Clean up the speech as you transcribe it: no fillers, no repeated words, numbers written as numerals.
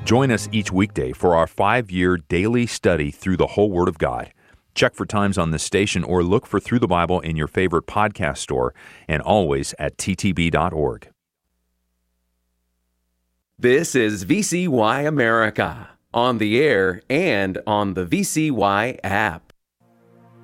Join us each weekday for our 5-year daily study through the whole Word of God. Check for times on this station or look for Through the Bible in your favorite podcast store and always at ttb.org. This is VCY America, on the air and on the VCY app.